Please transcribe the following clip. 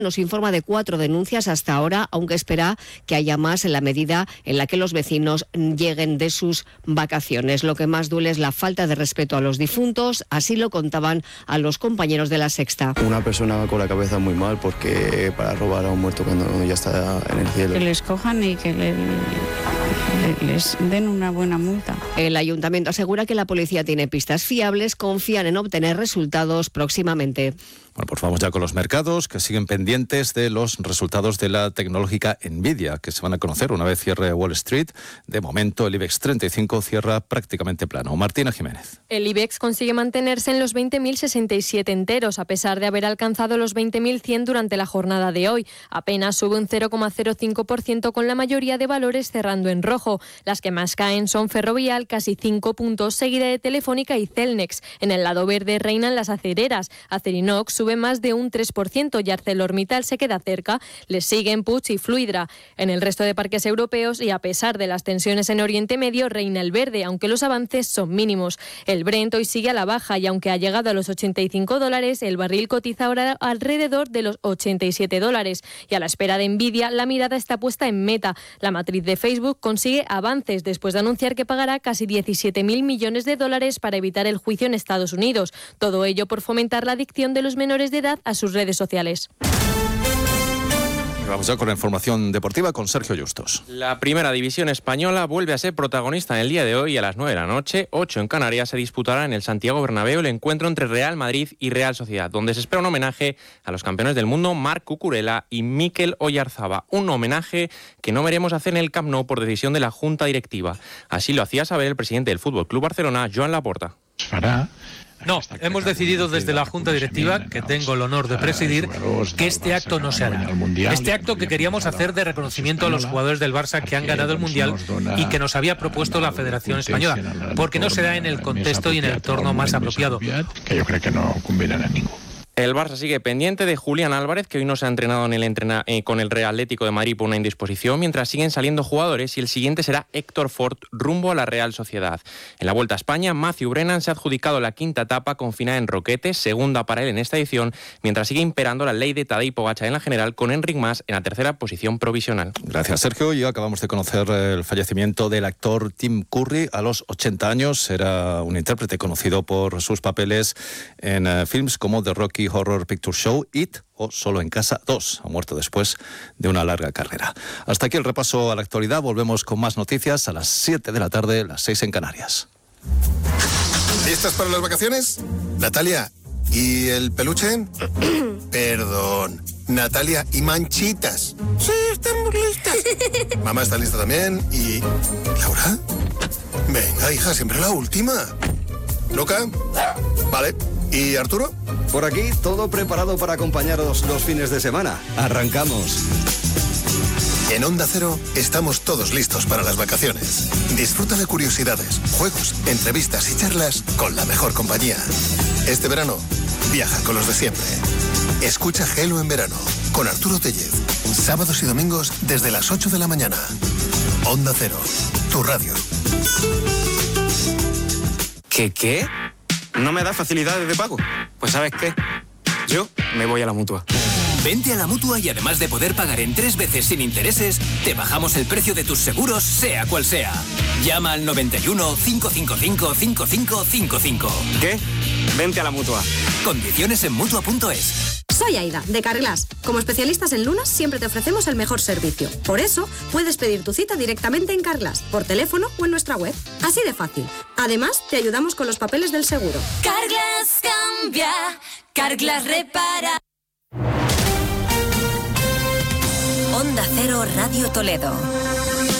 Nos informa de 4 denuncias hasta ahora, aunque espera que haya más en la medida en la que los vecinos lleguen de sus vacaciones. Lo que más duele es la falta de respeto a los difuntos, así lo contaban a los compañeros de La Sexta. Una persona con la cabeza muy mal, porque para robar a un muerto cuando ya está en el cielo. Que les cojan y que les den una buena multa. El ayuntamiento asegura que la policía tiene pistas fiables, confían en obtener resultados próximamente. Bueno, pues vamos ya con los mercados, que siguen pendientes de los resultados de la tecnológica Nvidia, que se van a conocer una vez cierre Wall Street. De momento, el IBEX 35 cierra prácticamente plano. Martina Jiménez. El IBEX consigue mantenerse en los 20.067 enteros, a pesar de haber alcanzado los 20.100 durante la jornada de hoy. Apenas sube un 0,05%, con la mayoría de valores cerrando en rojo. Las que más caen son Ferrovial, casi 5 puntos, seguida de Telefónica y Celnex. En el lado verde reinan las acereras. Acerinox sube más de un 3% y ArcelorMittal se queda cerca. Les siguen Puig y Fluidra. En el resto de parques europeos, y a pesar de las tensiones en Oriente Medio, reina el verde, aunque los avances son mínimos. El Brent hoy sigue a la baja y aunque ha llegado a los $85, el barril cotiza ahora alrededor de los $87. Y a la espera de Nvidia, la mirada está puesta en Meta. La matriz de Facebook consigue avances después de anunciar que pagará casi $17.000 millones para evitar el juicio en Estados Unidos. Todo ello por fomentar la adicción de los menores de edad a sus redes sociales. Vamos ya con la información deportiva con Sergio Justos. La primera división española vuelve a ser protagonista en el día de hoy. A las 9 de la noche, 8 en Canarias, se disputará en el Santiago Bernabéu el encuentro entre Real Madrid y Real Sociedad, donde se espera un homenaje a los campeones del mundo Marc Cucurella y Mikel Oyarzabal. Un homenaje que no veremos hacer en el Camp Nou por decisión de la Junta Directiva. Así lo hacía saber el presidente del FC Barcelona, Joan Laporta. No, hemos decidido desde la Junta Directiva, que tengo el honor de presidir, que este acto no se hará. Este acto que queríamos hacer de reconocimiento a los jugadores del Barça que han ganado el Mundial y que nos había propuesto la Federación Española, porque no se da en el contexto y en el entorno más apropiado. Que yo creo que no combinará ningún. El Barça sigue pendiente de Julián Álvarez, que hoy no se ha entrenado con el Real Atlético de Madrid por una indisposición, mientras siguen saliendo jugadores, y el siguiente será Héctor Ford, rumbo a la Real Sociedad. En la Vuelta a España, Matthew Brennan se ha adjudicado la quinta etapa con final en Roquetes, segunda para él en esta edición, mientras sigue imperando la ley de Tadej Pogačar en la general, con Enric Mas en la tercera posición provisional. Gracias, Sergio. Y acabamos de conocer el fallecimiento del actor Tim Curry a los 80 años. Era un intérprete conocido por sus papeles en films como The Rocky Horror Picture Show, It o Solo en Casa 2. Ha muerto después de una larga carrera. Hasta aquí el repaso a la actualidad. Volvemos con más noticias a las 7 de la tarde, las 6 en Canarias. ¿Listas para las vacaciones? Natalia, ¿y el peluche? Perdón. Natalia, ¿y Manchitas? Sí, estamos listas. Mamá está lista también. ¿Y Laura? Venga, hija, siempre la última. ¿Luca? Vale. ¿Y Arturo? Por aquí, todo preparado para acompañaros los fines de semana. ¡Arrancamos! En Onda Cero estamos todos listos para las vacaciones. Disfruta de curiosidades, juegos, entrevistas y charlas con la mejor compañía. Este verano, viaja con los de siempre. Escucha Gelo en verano con Arturo Tellez. Sábados y domingos desde las 8 de la mañana. Onda Cero, tu radio. ¿Qué? ¿No me da facilidades de pago? Pues ¿sabes qué? Yo me voy a la Mutua. Vente a la Mutua y además de poder pagar en 3 veces sin intereses, te bajamos el precio de tus seguros, sea cual sea. Llama al 91 555 5555. ¿Qué? Vente a la Mutua. Condiciones en Mutua.es. Soy Aida, de Carglass. Como especialistas en lunas, siempre te ofrecemos el mejor servicio. Por eso, puedes pedir tu cita directamente en Carglass, por teléfono o en nuestra web. Así de fácil. Además, te ayudamos con los papeles del seguro. Carglass cambia, Carglass repara. Onda Cero Radio Toledo.